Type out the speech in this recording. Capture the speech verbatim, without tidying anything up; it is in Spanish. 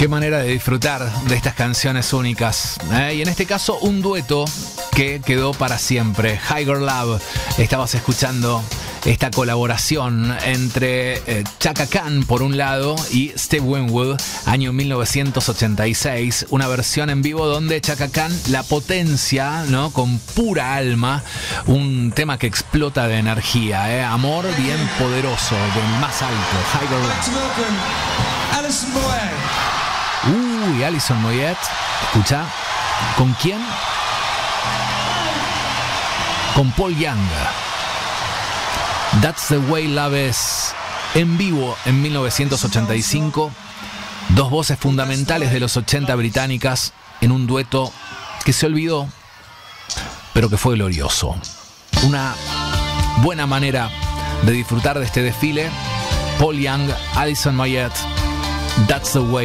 Qué manera de disfrutar de estas canciones únicas, ¿eh? Y en este caso un dueto que quedó para siempre. Higher Love. Estabas escuchando esta colaboración entre eh, Chaka Khan por un lado y Steve Winwood, año mil novecientos ochenta y seis, una versión en vivo donde Chaka Khan la potencia, ¿no? Con pura alma, un tema que explota de energía, ¿eh? Amor bien poderoso, del más alto. Higher Love. Uy, Alison Moyet, escucha, ¿con quién? Con Paul Young. That's the Way Love Is, en vivo en mil novecientos ochenta y cinco. Dos voces fundamentales de los ochenta británicas en un dueto que se olvidó, pero que fue glorioso. Una buena manera de disfrutar de este desfile. Paul Young, Alison Moyet, That's the Way